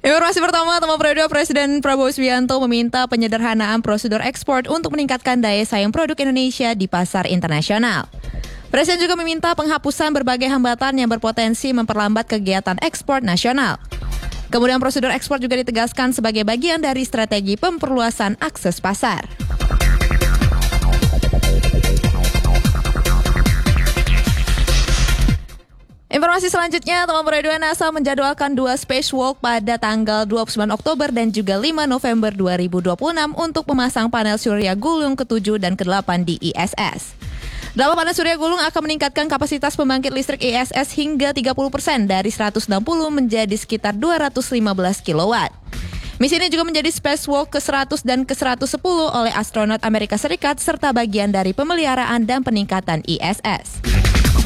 Informasi pertama, Teman Periode Presiden Prabowo Subianto meminta penyederhanaan prosedur ekspor untuk meningkatkan daya saing produk Indonesia di pasar internasional. Presiden juga meminta penghapusan berbagai hambatan yang berpotensi memperlambat kegiatan ekspor nasional. Kemudian prosedur ekspor juga ditegaskan sebagai bagian dari strategi pemperluasan akses pasar. Informasi selanjutnya, Teman Periode, NASA menjadwalkan 2 spacewalk pada tanggal 29 Oktober dan juga 5 November 2026 untuk memasang panel surya gulung ke-7 dan ke-8 di ISS. 8 panel surya gulung akan meningkatkan kapasitas pembangkit listrik ISS hingga 30% dari 160 menjadi sekitar 215 kW. Misi ini juga menjadi spacewalk ke-100 dan ke-110 oleh astronot Amerika Serikat serta bagian dari pemeliharaan dan peningkatan ISS.